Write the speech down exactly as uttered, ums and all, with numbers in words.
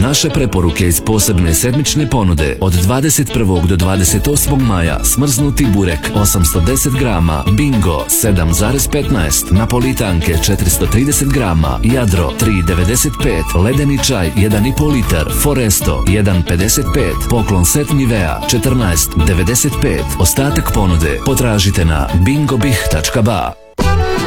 Naše preporuke iz posebne sedmične ponude od dvadeset prvog do dvadeset osmog maja: smrznuti burek osamsto deset grama, Bingo sedam zarez petnaest, napolitanke četiristo trideset grama, Jadro tri devedeset pet, ledeni čaj jedan i pol litar, Foresto jedan pedeset pet, poklon set Nivea četrnaest devedeset pet. Ostatak ponude potražite na bingobih tačka ba.